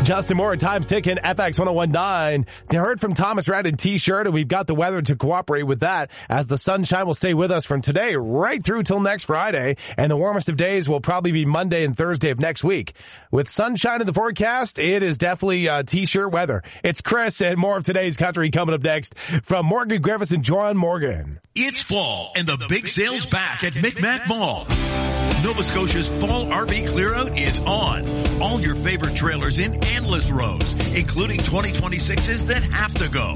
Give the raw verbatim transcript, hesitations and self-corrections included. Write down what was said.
Justin Moore, Times Ticking, F X one oh one point nine. They heard from Thomas Redden T-shirt, and we've got the weather to cooperate with that, as the sunshine will stay with us from today right through till next Friday, and the warmest of days will probably be Monday and Thursday of next week. With sunshine in the forecast, it is definitely uh, T-shirt weather. It's Chris and more of today's country coming up next from Morgan Griffiths and John Morgan. It's fall, and the big sale's back at Micmac Mall. Nova Scotia's fall R V clear-out is on. All your favorite trailers in endless rows, including twenty twenty-sixes that have to go.